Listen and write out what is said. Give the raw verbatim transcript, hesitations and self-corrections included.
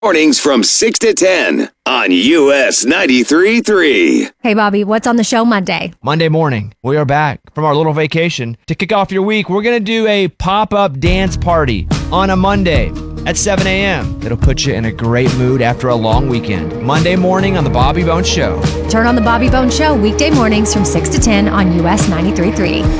Mornings from six to ten on U S ninety-three point three. Hey, Bobby, what's on the show Monday? Monday morning, we are back from our little vacation. To kick off your week, we're going to do a pop-up dance party on a Monday at seven a.m. It'll put you in a great mood after a long weekend. Monday morning on The Bobby Bones Show. Turn on The Bobby Bones Show weekday mornings from six to ten on U S ninety-three point three.